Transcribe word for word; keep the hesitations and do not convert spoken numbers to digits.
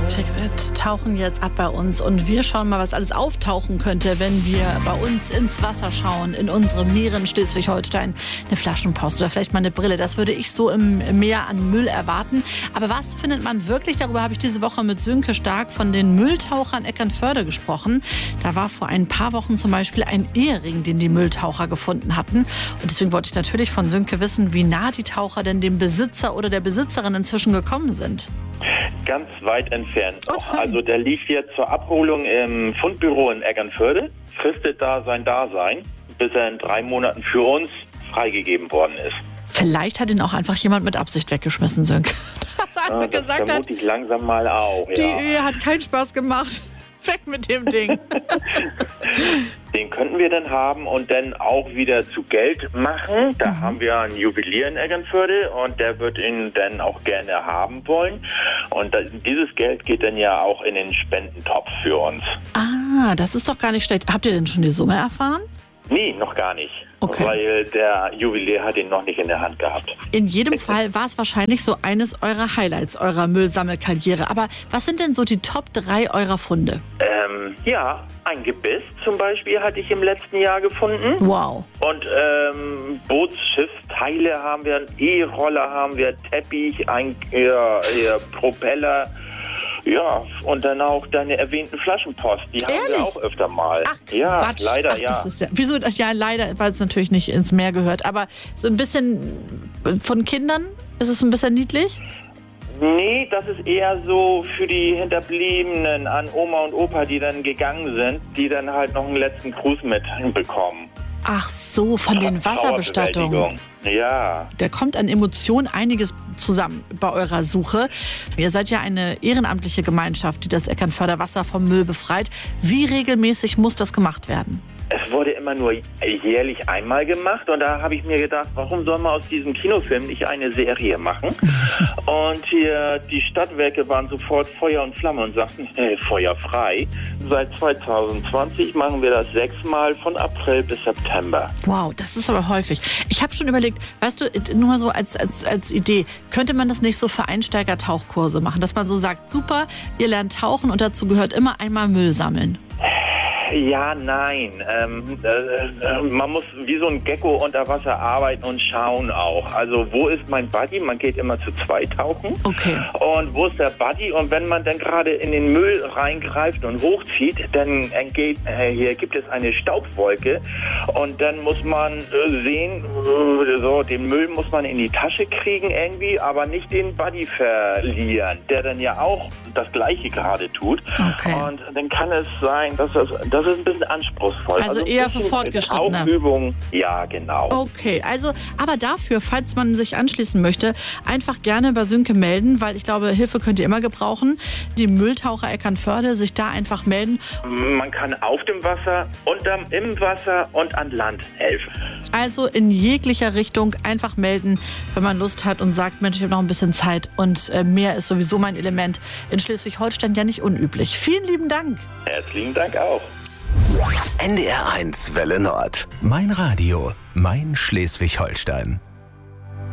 Ticket tauchen jetzt ab bei uns und wir schauen mal, was alles auftauchen könnte, wenn wir bei uns ins Wasser schauen, in unsere Meere in Schleswig-Holstein. Eine Flaschenpost oder vielleicht mal eine Brille, das würde ich so im Meer an Müll erwarten. Aber was findet man wirklich? Darüber habe ich diese Woche mit Sönke Stark von den Mülltauchern Eckernförde gesprochen. Da war vor ein paar Wochen zum Beispiel ein Ehering, den die Mülltaucher gefunden hatten. Und deswegen wollte ich natürlich von Sönke wissen, wie nah die Taucher denn dem Besitzer oder der Besitzerin inzwischen gekommen sind. Ganz weit entfernt noch. Also der lief jetzt zur Abholung im Fundbüro in Eckernförde, fristet da sein Dasein, bis er in drei Monaten für uns freigegeben worden ist. Vielleicht hat ihn auch einfach jemand mit Absicht weggeschmissen, Sönke. Das, ja, das gesagt vermute ich langsam mal auch. Die ja. Ehe hat keinen Spaß gemacht. Weg mit dem Ding. Den könnten wir dann haben und dann auch wieder zu Geld machen. Da mhm. haben wir einen Juwelier in Eckernförde und der wird ihn dann auch gerne haben wollen. Und das, dieses Geld geht dann ja auch in den Spendentopf für uns. Ah, das ist doch gar nicht schlecht. Habt ihr denn schon die Summe erfahren? Nee, noch gar nicht. Okay. Weil der Juwelier hat ihn noch nicht in der Hand gehabt. In jedem Fall war es wahrscheinlich so eines eurer Highlights eurer Müllsammelkarriere. Aber was sind denn so die Top drei eurer Funde? Ähm, ja, ein Gebiss zum Beispiel hatte ich im letzten Jahr gefunden. Wow. Und ähm, Bootsschiffsteile haben wir, einen E-Roller haben wir, Teppich, ein ja, ja, Propeller. Ja, und dann auch deine erwähnten Flaschenpost. Die haben Ehrlich? wir auch öfter mal. Ach, ja, Quatsch. leider, Ach, ja. Das ist ja. Wieso? Ja, leider, weil es natürlich nicht ins Meer gehört. Aber so ein bisschen von Kindern? Ist es ein bisschen niedlich? Nee, das ist eher so für die Hinterbliebenen an Oma und Opa, die dann gegangen sind, die dann halt noch einen letzten Gruß mit hinbekommen. Ach so, von den Wasserbestattungen. Ja. Da kommt an Emotionen einiges zusammen bei eurer Suche. Ihr seid ja eine ehrenamtliche Gemeinschaft, die das Eckernförder Wasser vom Müll befreit. Wie regelmäßig muss das gemacht werden? Es wurde immer nur jährlich einmal gemacht und da habe ich mir gedacht, warum soll man aus diesem Kinofilm nicht eine Serie machen? Und hier die Stadtwerke waren sofort Feuer und Flamme und sagten, hey, Feuer frei. Seit zwanzig zwanzig machen wir das sechsmal von April bis September. Wow, das ist aber häufig. Ich habe schon überlegt, weißt du, nur mal so als, als, als Idee, könnte man das nicht so für Einsteiger-Tauchkurse machen, dass man so sagt, super, ihr lernt tauchen und dazu gehört immer einmal Müll sammeln? Ja, nein. Ähm, äh, man muss wie so ein Gecko unter Wasser arbeiten und schauen auch. Also wo ist mein Buddy? Man geht immer zu zweit tauchen. Okay. Und wo ist der Buddy? Und wenn man dann gerade in den Müll reingreift und hochzieht, dann entgeht, äh, hier gibt es eine Staubwolke. Und dann muss man äh, sehen, äh, so den Müll muss man in die Tasche kriegen irgendwie, aber nicht den Buddy verlieren, der dann ja auch das Gleiche gerade tut. Okay. Und dann kann es sein, dass das, das ist ein bisschen anspruchsvoll. Also, also eher für Fortgeschrittene. Tauchübung, ja, genau. Okay, also, aber dafür, falls man sich anschließen möchte, einfach gerne bei Sönke melden, weil ich glaube, Hilfe könnt ihr immer gebrauchen. Die Mülltaucher Eckernförde, sich da einfach melden. Man kann auf dem Wasser, unterm, im Wasser und an Land helfen. Also in jeglicher Richtung einfach melden, wenn man Lust hat und sagt, Mensch, ich habe noch ein bisschen Zeit und äh, Meer ist sowieso mein Element. In Schleswig-Holstein ja nicht unüblich. Vielen lieben Dank. Herzlichen Dank auch. N D R eins Welle Nord. Mein Radio, mein Schleswig-Holstein.